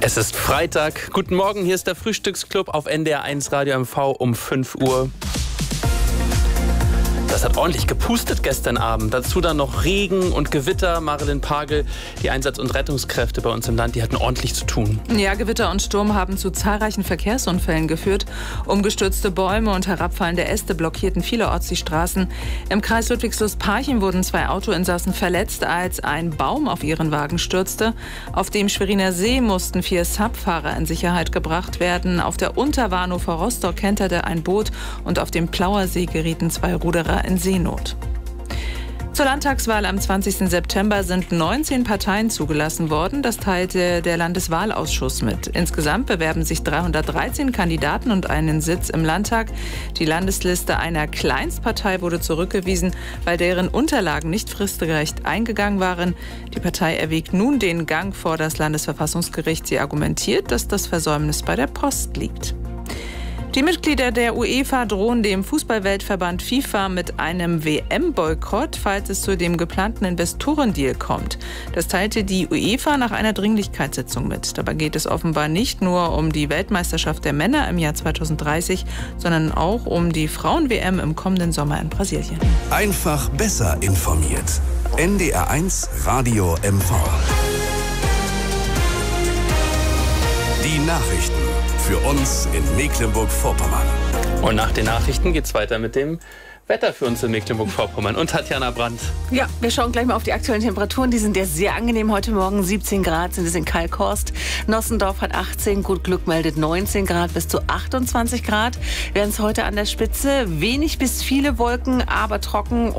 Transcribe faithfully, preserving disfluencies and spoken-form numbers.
Es ist Freitag. Guten Morgen, hier ist der Frühstücksclub auf N D R eins Radio M V um fünf Uhr. Das hat ordentlich gepustet gestern Abend. Dazu dann noch Regen und Gewitter. Marilyn Pagel, die Einsatz- und Rettungskräfte bei uns im Land, die hatten ordentlich zu tun. Ja, Gewitter und Sturm haben zu zahlreichen Verkehrsunfällen geführt. Umgestürzte Bäume und herabfallende Äste blockierten vielerorts die Straßen. Im Kreis Ludwigslust-Parchim wurden zwei Autoinsassen verletzt, als ein Baum auf ihren Wagen stürzte. Auf dem Schweriner See mussten vier Subfahrer in Sicherheit gebracht werden. Auf der Unterwarnow vor Rostock kenterte ein Boot und auf dem Plauersee gerieten zwei Ruderer in Seenot. Zur Landtagswahl am zwanzigsten September sind neunzehn Parteien zugelassen worden. Das teilte der Landeswahlausschuss mit. Insgesamt bewerben sich dreihundertdreizehn Kandidaten und einen Sitz im Landtag. Die Landesliste einer Kleinstpartei wurde zurückgewiesen, weil deren Unterlagen nicht fristgerecht eingegangen waren. Die Partei erwägt nun den Gang vor das Landesverfassungsgericht. Sie argumentiert, dass das Versäumnis bei der Post liegt. Die Mitglieder der UEFA drohen dem Fußballweltverband FIFA mit einem W M-Boykott, falls es zu dem geplanten Investorendeal kommt. Das teilte die UEFA nach einer Dringlichkeitssitzung mit. Dabei geht es offenbar nicht nur um die Weltmeisterschaft der Männer im Jahr zweitausenddreißig, sondern auch um die Frauen-W M im kommenden Sommer in Brasilien. Einfach besser informiert. N D R eins Radio M V. Die Nachrichten für uns in Mecklenburg-Vorpommern. Und nach den Nachrichten geht's weiter mit dem Wetter für uns in Mecklenburg-Vorpommern und Tatjana Brandt. Ja, wir schauen gleich mal auf die aktuellen Temperaturen. Die sind ja sehr angenehm. Heute Morgen siebzehn Grad sind es in Kalkhorst. Nossendorf hat achtzehn, Gut Glück meldet neunzehn Grad bis zu achtundzwanzig Grad. Während es heute an der Spitze wenig bis viele Wolken, aber trocken.